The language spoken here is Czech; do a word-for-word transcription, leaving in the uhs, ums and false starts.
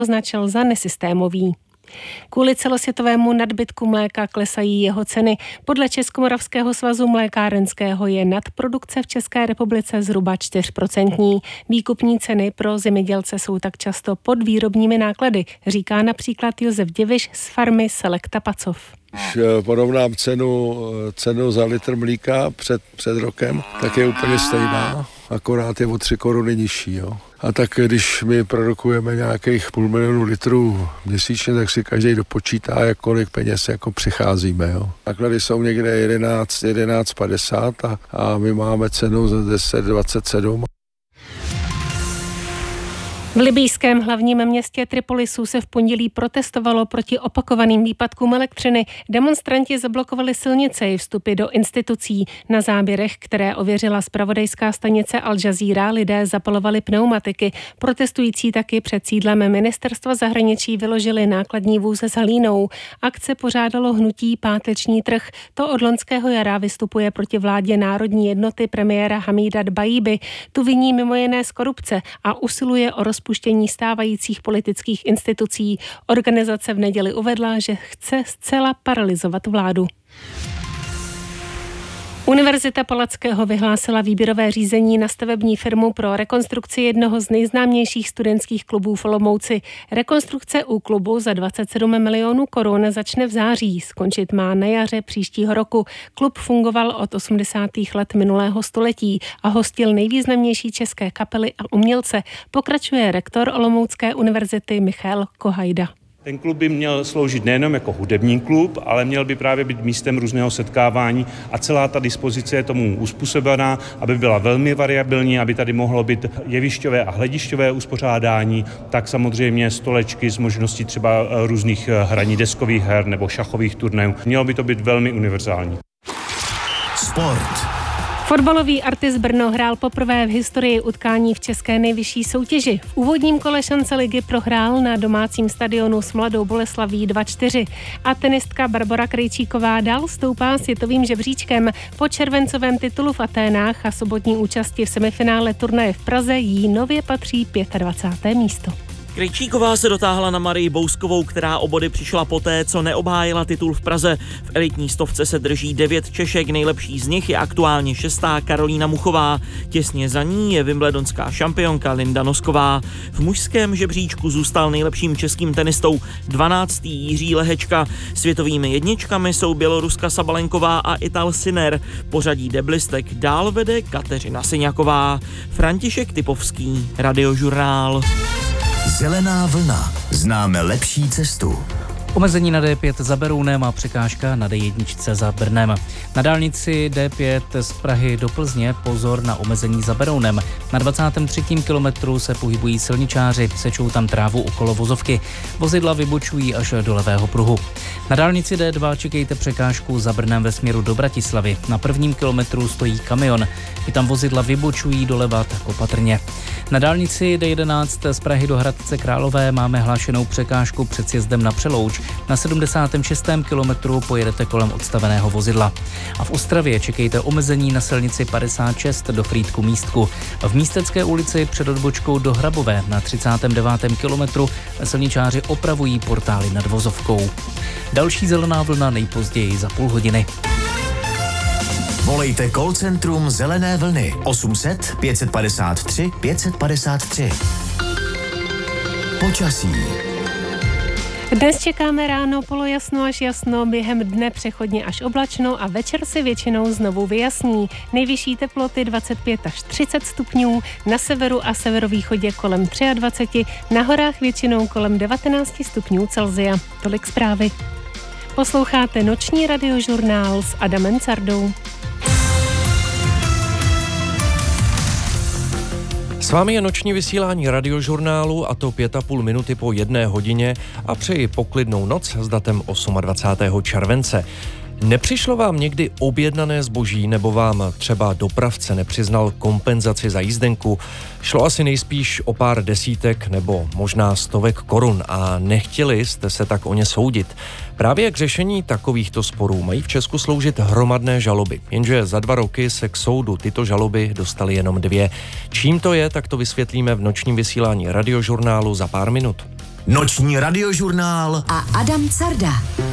označil za nesystémový. Kvůli celosvětovému nadbytku mléka klesají jeho ceny. Podle Českomoravského svazu mlékárenského je nadprodukce v České republice zhruba čtyři procenta. Výkupní ceny pro zemědělce jsou tak často pod výrobními náklady, říká například Josef Diviš z farmy Selekta Pacov. Když porovnám cenu, cenu za litr mlíka před, před rokem, tak je úplně stejná, akorát je o tři koruny nižší. Jo. A tak když my produkujeme nějakých půl milionu litrů měsíčně, tak si každý dopočítá, jak kolik peněz jako přicházíme. Jo. Náklady jsou někde jedenáct, jedenáct padesát a, a my máme cenu za deset dvacet sedm. V libýském hlavním městě Tripolisu se v pondělí protestovalo proti opakovaným výpadkům elektřiny. Demonstranti zablokovali silnice i vstupy do institucí. Na záběrech, které ověřila zpravodajská stanice Al Jazeera, lidé zapalovali pneumatiky. Protestující taky před sídlem ministerstva zahraničí vyložili nákladní vůz s hlínou. Akce pořádalo hnutí Páteční trh. To od loňského jara vystupuje proti vládě národní jednoty premiéra Hamída Dbajíby. Tu viní mimo jiné z korupce a usiluje o rozpuštění stávajících politických institucí. Organizace v neděli uvedla, že chce zcela paralyzovat vládu. Univerzita Palackého vyhlásila výběrové řízení na stavební firmu pro rekonstrukci jednoho z nejznámějších studentských klubů v Olomouci. Rekonstrukce u klubu za dvacet sedm milionů korun začne v září, skončit má na jaře příštího roku. Klub fungoval od osmdesátých let minulého století a hostil nejvýznamnější české kapely a umělce, pokračuje rektor Olomoucké univerzity Michal Kohajda. Ten klub by měl sloužit nejenom jako hudební klub, ale měl by právě být místem různého setkávání a celá ta dispozice je tomu uspůsobená, aby byla velmi variabilní, aby tady mohlo být jevišťové a hledišťové uspořádání, tak samozřejmě stolečky s možností třeba různých hraní deskových her nebo šachových turnajů. Mělo by to být velmi univerzální. Sport. Fotbalový Artis Brno hrál poprvé v historii utkání v české nejvyšší soutěži. V úvodním kole šance ligy prohrál na domácím stadionu s Mladou Boleslaví dva čtyři. A tenistka Barbora Krejčíková dál stoupá světovým žebříčkem. Po červencovém titulu v Aténách a sobotní účasti v semifinále turnaje v Praze jí nově patří dvacáté páté místo. Krejčíková se dotáhla na Marii Bouskovou, která o body přišla poté, co neobhájila titul v Praze. V elitní stovce se drží devět Češek, nejlepší z nich je aktuálně šestá Karolína Muchová. Těsně za ní je wimbledonská šampionka Linda Nosková. V mužském žebříčku zůstal nejlepším českým tenistou dvanáctý Jiří Lehečka. Světovými jedničkami jsou Běloruska Sabalenková a Ital Sinner. Pořadí deblistek dál vede Kateřina Syňaková. František Typovský, Radiožurnál. Zelená vlna. Známe lepší cestu. Omezení na D pět za Berounem a překážka na D jedna za Brnem. Na dálnici D pět z Prahy do Plzně pozor na omezení za Berounem. Na dvacátém třetím kilometru se pohybují silničáři, sečou tam trávu okolo vozovky. Vozidla vybočují až do levého pruhu. Na dálnici D dva čekejte překážku za Brnem ve směru do Bratislavy. Na prvním kilometru stojí kamion. I tam vozidla vybočují doleva, tak opatrně. Na dálnici D jedenáct z Prahy do Hradce Králové máme hlášenou překážku před sjezdem na Přelouč. Na sedmdesátém šestém kilometru pojedete kolem odstaveného vozidla. A v Ostravě čekejte omezení na silnici padesát šest do Frýdku Místku. V Místecké ulici před odbočkou do Hrabové na třicátém devátém kilometru silničáři opravují portály nad vozovkou. Další zelená vlna nejpozději za půl hodiny. Volejte call centrum Zelené vlny osm set pět padesát tři pět padesát tři. Počasí. Dnes čekáme ráno polojasno až jasno, během dne přechodně až oblačno a večer se většinou znovu vyjasní. Nejvyšší teploty dvacet pět až třicet stupňů, na severu a severovýchodě kolem dvacet tři, na horách většinou kolem devatenáct stupňů Celsia. Tolik zprávy. Posloucháte noční radiožurnál s Adamem Cardou. S vámi je noční vysílání radiožurnálu a to pět a půl minuty po jedné hodině a přeji poklidnou noc s datem dvacátého osmého července. Nepřišlo vám někdy objednané zboží nebo vám třeba dopravce nepřiznal kompenzaci za jízdenku? Šlo asi nejspíš o pár desítek nebo možná stovek korun a nechtěli jste se tak o ně soudit. Právě k řešení takovýchto sporů mají v Česku sloužit hromadné žaloby, jenže za dva roky se k soudu tyto žaloby dostaly jenom dvě. Čím to je, tak to vysvětlíme v nočním vysílání radiožurnálu za pár minut. Noční radiožurnál a Adam Carda.